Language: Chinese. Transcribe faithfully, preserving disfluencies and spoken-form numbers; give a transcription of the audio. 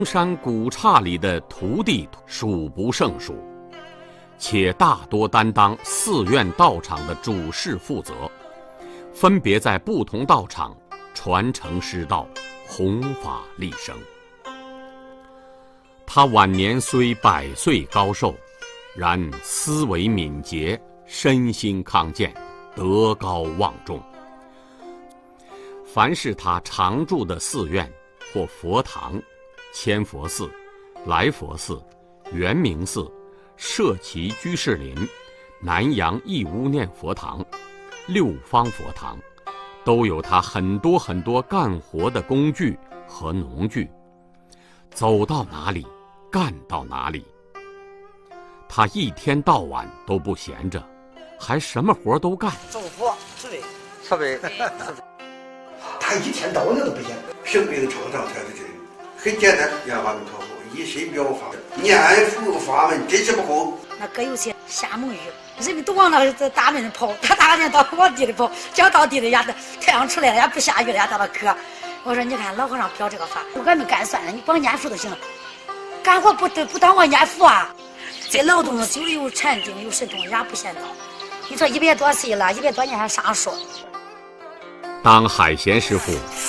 山古刹里的徒弟数不胜数，且大多担当寺院道场的主事负责，分别在不同道场传承师道，弘法利生。他晚年虽百岁高寿，然思维敏捷，身心康健，德高望重。凡是他常住的寺院或佛堂，千佛寺、来佛寺、圆明寺、社稷居士林、南阳义乌念佛堂、六方佛堂，都有他很多很多干活的工具和农具，走到哪里干到哪里。他一天到晚都不闲着，还什么活都干。 政府设备设备， 他一天到晚都不闲。 生病创伤才是这个，很简单，念法门靠后，一心表法，念佛法门真是不空。 那哥有些瞎蒙语，人们都往那个大门跑，他大人到往地里跑，讲到地里呀，太阳出来了也不下雨了呀，到那渴。我说你看老和尚表这个法，俺们干算了，你光念佛就行了，干活不得不当我念佛啊。这劳动久了有禅定有神通，人家不嫌早。你说一百多岁了，一百多年还上树。 当海贤师傅